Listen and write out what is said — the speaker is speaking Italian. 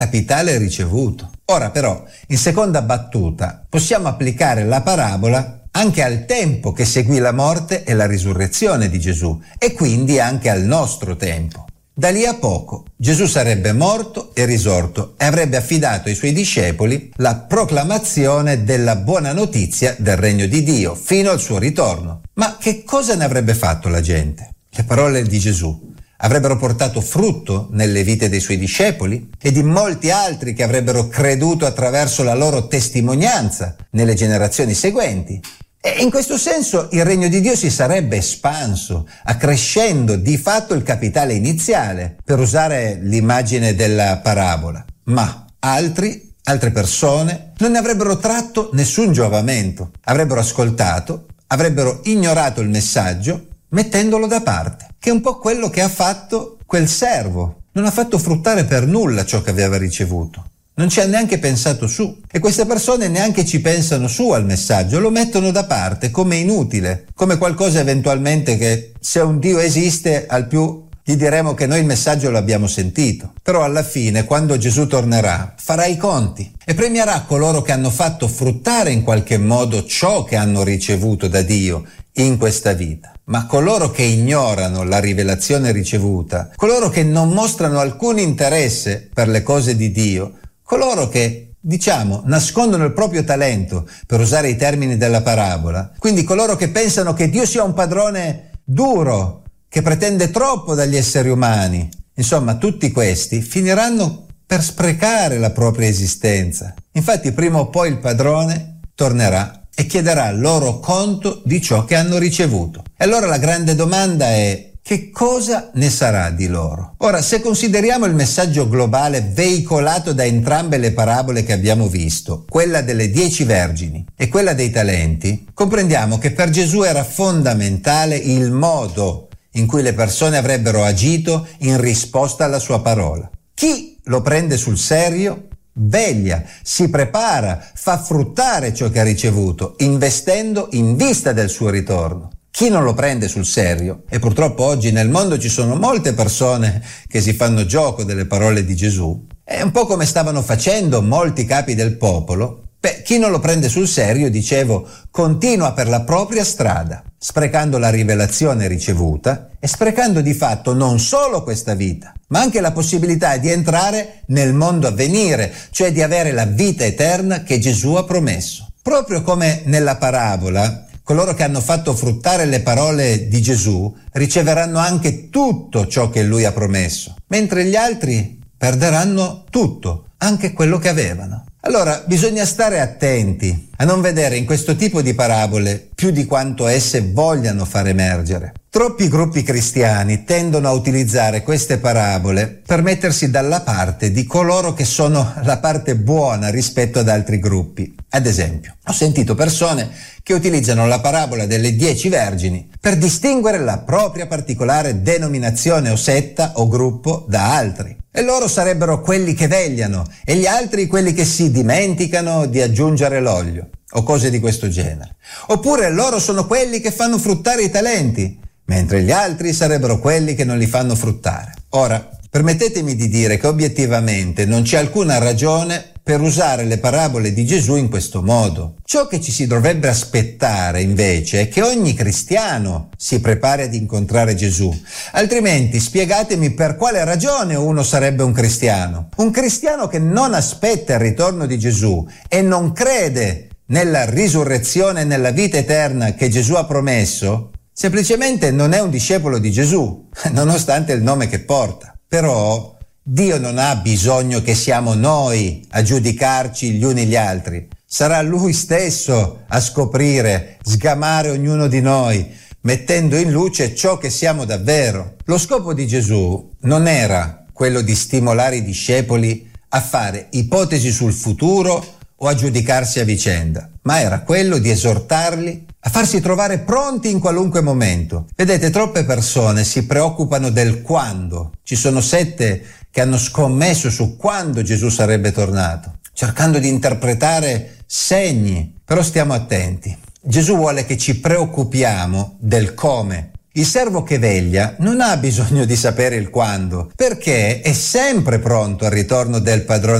capitale ricevuto. Ora però, in seconda battuta, possiamo applicare la parabola anche al tempo che seguì la morte e la risurrezione di Gesù e quindi anche al nostro tempo. Da lì a poco Gesù sarebbe morto e risorto e avrebbe affidato ai suoi discepoli la proclamazione della buona notizia del regno di Dio fino al suo ritorno. Ma che cosa ne avrebbe fatto la gente? Le parole di Gesù avrebbero portato frutto nelle vite dei suoi discepoli e di molti altri che avrebbero creduto attraverso la loro testimonianza nelle generazioni seguenti. E in questo senso il regno di Dio si sarebbe espanso, accrescendo di fatto il capitale iniziale, per usare l'immagine della parabola. Ma altre persone non ne avrebbero tratto nessun giovamento, avrebbero ascoltato, avrebbero ignorato il messaggio, mettendolo da parte, che è un po' quello che ha fatto quel servo. Non ha fatto fruttare per nulla ciò che aveva ricevuto. Non ci ha neanche pensato su. E queste persone neanche ci pensano su al messaggio, lo mettono da parte come inutile, come qualcosa eventualmente che, se un Dio esiste, al più gli diremo che noi il messaggio l'abbiamo sentito. Però alla fine, quando Gesù tornerà, farà i conti e premierà coloro che hanno fatto fruttare in qualche modo ciò che hanno ricevuto da Dio in questa vita. Ma coloro che ignorano la rivelazione ricevuta, coloro che non mostrano alcun interesse per le cose di Dio, coloro che, nascondono il proprio talento, per usare i termini della parabola, quindi coloro che pensano che Dio sia un padrone duro, che pretende troppo dagli esseri umani, insomma, tutti questi finiranno per sprecare la propria esistenza. Infatti, prima o poi il padrone tornerà e chiederà loro conto di ciò che hanno ricevuto. E allora la grande domanda è: che cosa ne sarà di loro? Ora, se consideriamo il messaggio globale veicolato da entrambe le parabole che abbiamo visto, quella delle 10 vergini e quella dei talenti, comprendiamo che per Gesù era fondamentale il modo in cui le persone avrebbero agito in risposta alla sua parola. Chi lo prende sul serio veglia, si prepara, fa fruttare ciò che ha ricevuto, investendo in vista del suo ritorno. Chi non lo prende sul serio, e purtroppo oggi nel mondo ci sono molte persone che si fanno gioco delle parole di Gesù, è un po' come stavano facendo molti capi del popolo. Chi non lo prende sul serio, dicevo, continua per la propria strada, sprecando la rivelazione ricevuta e sprecando di fatto non solo questa vita, ma anche la possibilità di entrare nel mondo a venire, cioè di avere la vita eterna che Gesù ha promesso. Proprio come nella parabola, coloro che hanno fatto fruttare le parole di Gesù riceveranno anche tutto ciò che Lui ha promesso, mentre gli altri perderanno tutto, anche quello che avevano. Allora, bisogna stare attenti a non vedere in questo tipo di parabole più di quanto esse vogliano far emergere. Troppi gruppi cristiani tendono a utilizzare queste parabole per mettersi dalla parte di coloro che sono la parte buona rispetto ad altri gruppi. Ad esempio, ho sentito persone che utilizzano la parabola delle 10 vergini per distinguere la propria particolare denominazione o setta o gruppo da altri. E loro sarebbero quelli che vegliano e gli altri quelli che si dimenticano di aggiungere l'olio o cose di questo genere. Oppure loro sono quelli che fanno fruttare i talenti, mentre gli altri sarebbero quelli che non li fanno fruttare. Ora, permettetemi di dire che obiettivamente non c'è alcuna ragione per usare le parabole di Gesù in questo modo. Ciò che ci si dovrebbe aspettare invece è che ogni cristiano si prepari ad incontrare Gesù. Altrimenti spiegatemi per quale ragione uno sarebbe un cristiano. Un cristiano che non aspetta il ritorno di Gesù e non crede nella risurrezione e nella vita eterna che Gesù ha promesso, semplicemente non è un discepolo di Gesù, nonostante il nome che porta. Però Dio non ha bisogno che siamo noi a giudicarci gli uni gli altri. Sarà Lui stesso a scoprire, sgamare ognuno di noi, mettendo in luce ciò che siamo davvero. Lo scopo di Gesù non era quello di stimolare i discepoli a fare ipotesi sul futuro o a giudicarsi a vicenda, ma era quello di esortarli a farsi trovare pronti in qualunque momento. Vedete, troppe persone si preoccupano del quando. Ci sono sette che hanno scommesso su quando Gesù sarebbe tornato, cercando di interpretare segni. Però stiamo attenti. Gesù vuole che ci preoccupiamo del come Il servo che veglia non ha bisogno di sapere il quando, perché è sempre pronto al ritorno del padrone